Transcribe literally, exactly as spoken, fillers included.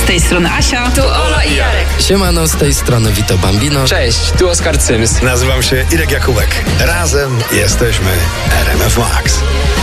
Z tej strony Asia. Tu Ola i Jarek. Siemano, z tej strony Vito Bambino. Cześć, tu Oskar Cyms. Nazywam się Irek Jakubek. Razem jesteśmy R M F Max.